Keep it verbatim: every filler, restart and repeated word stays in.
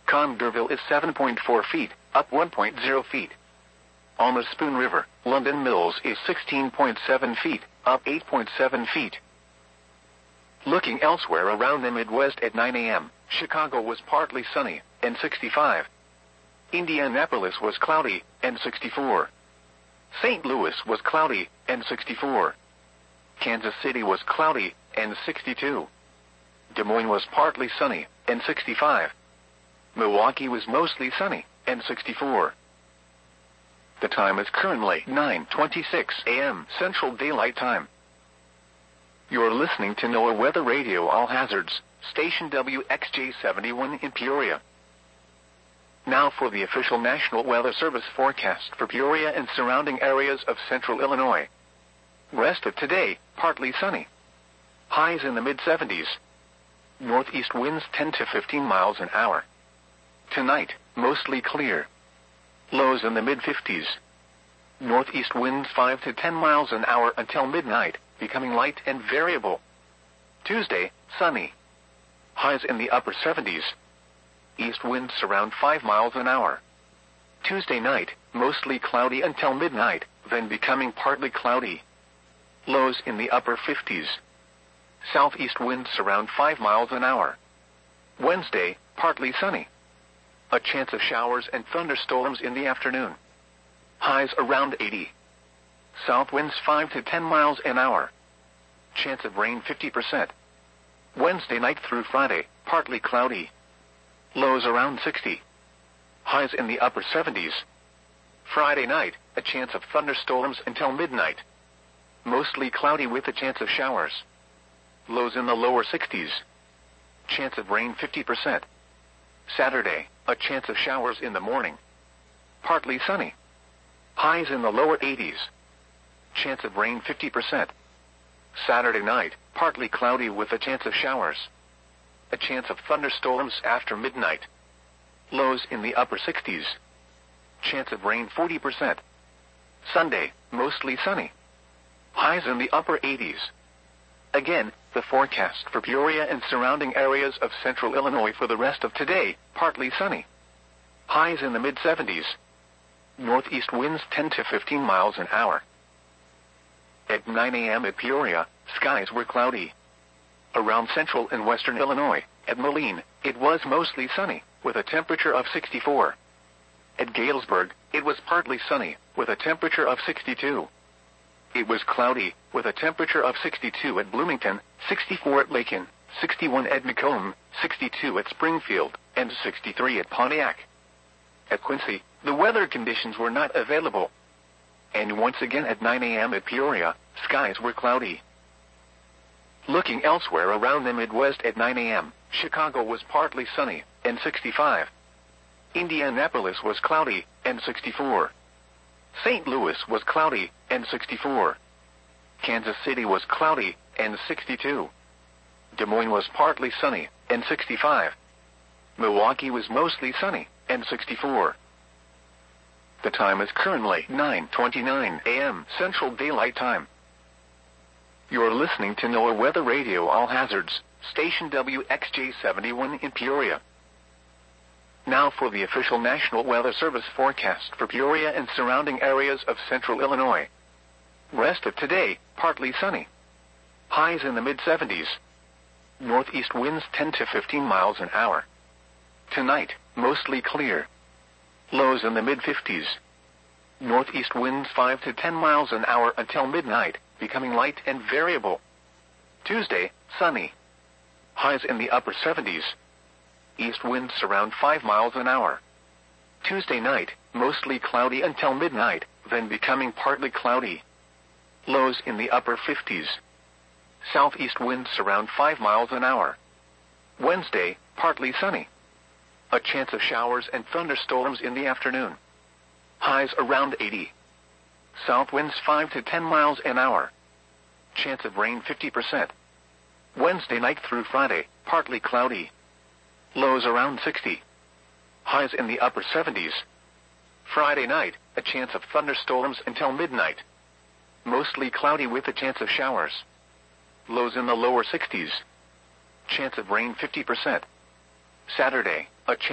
Conn d'Urville is seven point four feet, up one point zero feet. On the Spoon River, London Mills is sixteen point seven feet, up eight point seven feet. Looking elsewhere around the Midwest at nine A M, Chicago was partly sunny, and sixty-five. Indianapolis was cloudy, and sixty-four. Saint Louis was cloudy, and sixty-four. Kansas City was cloudy, and sixty-two. Des Moines was partly sunny, and sixty-five. Milwaukee was mostly sunny, and sixty-four. The time is currently nine twenty-six A M Central Daylight Time. You're listening to NOAA Weather Radio All Hazards, station W X J seventy-one in Peoria. Now for the official National Weather Service forecast for Peoria and surrounding areas of central Illinois. Rest of today, partly sunny. Highs in the mid seventies. Northeast winds ten to fifteen miles an hour. Tonight, mostly clear. Lows in the mid fifties. Northeast winds five to ten miles an hour until midnight, becoming light and variable. Tuesday, sunny. Highs in the upper seventies. East winds around five miles an hour. Tuesday night, mostly cloudy until midnight, then becoming partly cloudy. Lows in the upper fifties. Southeast winds around five miles an hour. Wednesday, partly sunny. A chance of showers and thunderstorms in the afternoon. Highs around eighty. South winds five to ten miles an hour. Chance of rain fifty percent. Wednesday night through Friday, partly cloudy. Lows around sixty. Highs in the upper seventies. Friday night, a chance of thunderstorms until midnight. Mostly cloudy with a chance of showers. Lows in the lower sixties. Chance of rain fifty percent. Saturday, a chance of showers in the morning. Partly sunny. Highs in the lower eighties. Chance of rain fifty percent. Saturday night, partly cloudy with a chance of showers. A chance of thunderstorms after midnight. Lows in the upper sixties. Chance of rain forty percent. Sunday, mostly sunny. Highs in the upper eighties. Again, the forecast for Peoria and surrounding areas of central Illinois for the rest of today, partly sunny. Highs in the mid seventies. Northeast winds ten to fifteen miles an hour. At nine A M at Peoria, skies were cloudy. Around central and western Illinois, at Moline, it was mostly sunny, with a temperature of sixty-four. At Galesburg, it was partly sunny, with a temperature of sixty-two. It was cloudy, with a temperature of sixty-two at Bloomington, sixty-four at Macon, sixty-one at Macomb, sixty-two at Springfield, and sixty-three at Pontiac. At Quincy, the weather conditions were not available. And once again at nine A M at Peoria, skies were cloudy. Looking elsewhere around the Midwest at nine A M, Chicago was partly sunny, and sixty-five. Indianapolis was cloudy, and sixty-four. Saint Louis was cloudy, and sixty-four. Kansas City was cloudy, and sixty-two. Des Moines was partly sunny, and sixty-five. Milwaukee was mostly sunny, and sixty-four. The time is currently nine twenty-nine A M Central Daylight Time. You're listening to NOAA Weather Radio All Hazards, station W X J seventy-one in Peoria. Now for the official National Weather Service forecast for Peoria and surrounding areas of central Illinois. Rest of today, partly sunny. Highs in the mid seventies. Northeast winds ten to fifteen miles an hour. Tonight, mostly clear. Lows in the mid fifties. Northeast winds five to ten miles an hour until midnight, becoming light and variable. Tuesday, sunny. Highs in the upper seventies. East winds around five miles an hour. Tuesday night, mostly cloudy until midnight, then becoming partly cloudy. Lows in the upper fifties. Southeast winds around five miles an hour. Wednesday, partly sunny. A chance of showers and thunderstorms in the afternoon. Highs around eighty. South winds five to ten miles an hour. Chance of rain fifty percent. Wednesday night through Friday, partly cloudy. Lows around sixty. Highs in the upper seventies. Friday night, a chance of thunderstorms until midnight. Mostly cloudy with a chance of showers. Lows in the lower sixties. Chance of rain fifty percent. Saturday, a chance